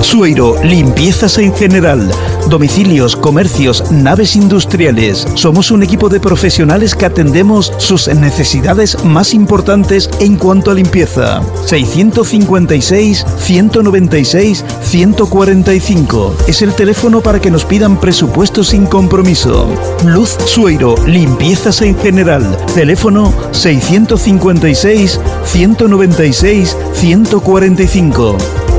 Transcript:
Sueiro, limpiezas en general. Domicilios, comercios, naves industriales. Somos un equipo de profesionales que atendemos sus necesidades más importantes en cuanto a limpieza. 656-196-145 es el teléfono para que nos pidan presupuesto sin compromiso. Luz Sueiro, limpiezas en general. Teléfono 656-196-145.